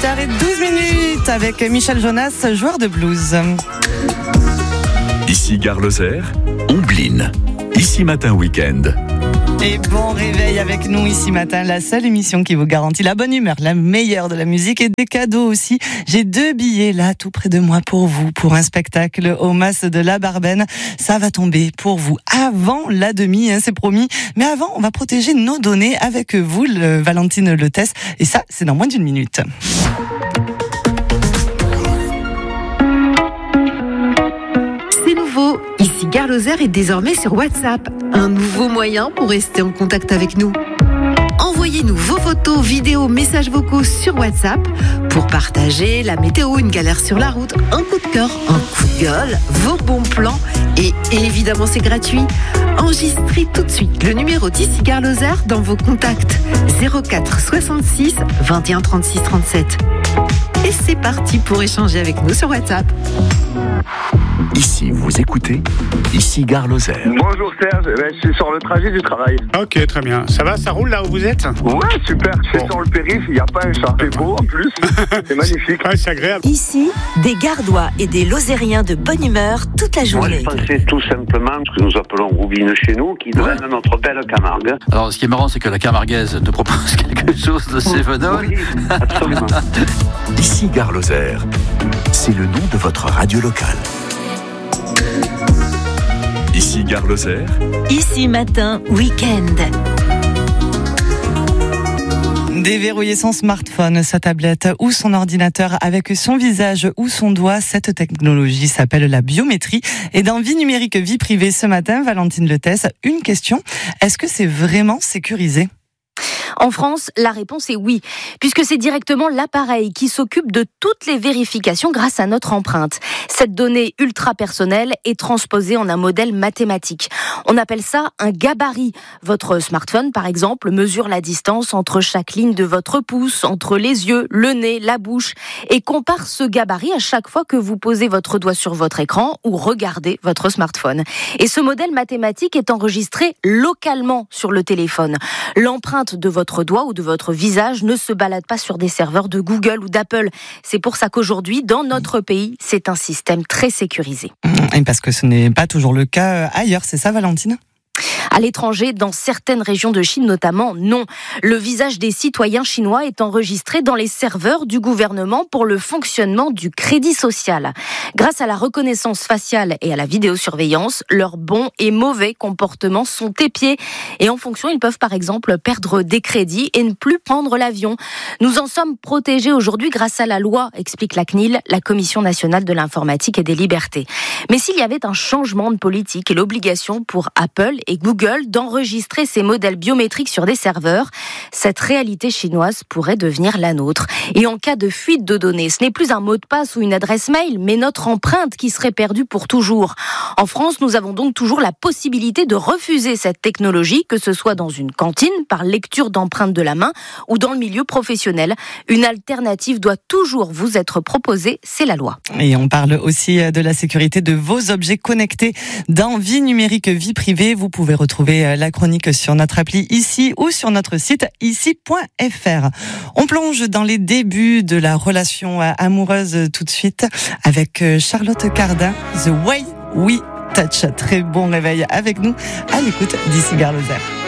8h12 avec Michel Jonas, joueur de blues. Ici Gare Lozère, Ombline. Ici Matin Week-end. Et bon réveil avec nous ici matin, la seule émission qui vous garantit la bonne humeur, la meilleure de la musique et des cadeaux aussi. J'ai 2 billets là tout près de moi pour vous, pour un spectacle au Mas de la Barben. Ça va tomber pour vous avant la demi, c'est promis. Mais avant, on va protéger nos données avec vous, Valentine Letès. Et ça, c'est dans moins d'1 minute. C'est nouveau. Ici Gare Lozère est désormais sur WhatsApp. Un nouveau moyen pour rester en contact avec nous. Envoyez-nous vos photos, vidéos, messages vocaux sur WhatsApp pour partager la météo, une galère sur la route, un coup de cœur, un coup de gueule, vos bons plans. Et évidemment, c'est gratuit. Enregistrez tout de suite le numéro d'ici Gare Lozère dans vos contacts 04 66 21 36 37. Et c'est parti pour échanger avec nous sur WhatsApp. Ici, vous écoutez Ici Gare Lozère. Bonjour Serge, je suis sur le trajet du travail. Ok, très bien. Ça va, ça roule là où vous êtes ? Ouais, super, je suis sur le périph', il n'y a pas un chat, c'est beau en plus, c'est magnifique. Ouais, c'est agréable. Ici, des Gardois et des Lozériens de bonne humeur toute la journée. Moi, je pensais tout simplement ce que nous appelons roubine chez nous, qui donne notre belle Camargue. Alors, ce qui est marrant, c'est que la camarguaise te propose quelque chose de cévenol. Oui, absolument. Ici Gare Lozère, c'est le nom de votre radio locale. Ici Gare Lozère. Ici Matin Week-end. Déverrouiller son smartphone, sa tablette ou son ordinateur avec son visage ou son doigt, cette technologie s'appelle la biométrie. Et dans Vie numérique, vie privée ce matin, Valentine Letès, une question, est-ce que c'est vraiment sécurisé ? En France, la réponse est oui, puisque c'est directement l'appareil qui s'occupe de toutes les vérifications grâce à notre empreinte. Cette donnée ultra personnelle est transposée en un modèle mathématique. On appelle ça un gabarit. Votre smartphone, par exemple, mesure la distance entre chaque ligne de votre pouce, entre les yeux, le nez, la bouche, et compare ce gabarit à chaque fois que vous posez votre doigt sur votre écran ou regardez votre smartphone. Et ce modèle mathématique est enregistré localement sur le téléphone. L'empreinte de votre doigt ou de votre visage ne se balade pas sur des serveurs de Google ou d'Apple. C'est pour ça qu'aujourd'hui, dans notre pays, c'est un système très sécurisé. Et parce que ce n'est pas toujours le cas ailleurs, c'est ça Valentine ? À l'étranger, dans certaines régions de Chine notamment, non. Le visage des citoyens chinois est enregistré dans les serveurs du gouvernement pour le fonctionnement du crédit social. Grâce à la reconnaissance faciale et à la vidéosurveillance, leurs bons et mauvais comportements sont épiés. Et en fonction, ils peuvent par exemple perdre des crédits et ne plus prendre l'avion. Nous en sommes protégés aujourd'hui grâce à la loi, explique la CNIL, la Commission nationale de l'informatique et des libertés. Mais s'il y avait un changement de politique et l'obligation pour Apple et Google d'enregistrer ces modèles biométriques sur des serveurs, cette réalité chinoise pourrait devenir la nôtre. Et en cas de fuite de données, ce n'est plus un mot de passe ou une adresse mail, mais notre empreinte qui serait perdue pour toujours. En France, nous avons donc toujours la possibilité de refuser cette technologie, que ce soit dans une cantine, par lecture d'empreintes de la main, ou dans le milieu professionnel. Une alternative doit toujours vous être proposée, c'est la loi. Et on parle aussi de la sécurité de vos objets connectés dans Vie numérique, vie privée. Vous pouvez retrouver la chronique sur notre appli ici ou sur notre site ici.fr. On plonge dans les débuts de la relation amoureuse tout de suite avec Charlotte Cardin, The Way We Touch. Très bon réveil avec nous à l'écoute d'Ici Gare Lozère.